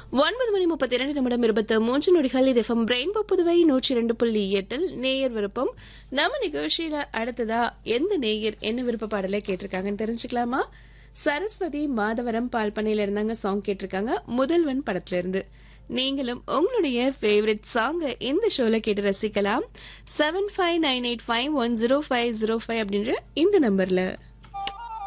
9:32 இது FM rainbow Puduvai 102.8 நேயர் விருப்பம். நம்ம நிகழ்ச்சியில அடுத்ததா எந்த நேயர் என்ன விருப்ப பாடலை கேட்டிருக்காங்கன்னு தெரிஞ்சுக்கலாமா? சரஸ்வதி மாதவரம் பால்பனையில இருந்தாங்க சாங் கேட்டிருக்காங்க முதல்வன் படத்துல இருந்து. நீங்களும் உங்களுடைய ஃபேவரட் சாங்க இந்த ஷோல கேட்டு ரசிக்கலாம். 7598510505 அப்படின்ற இந்த நம்பர்ல.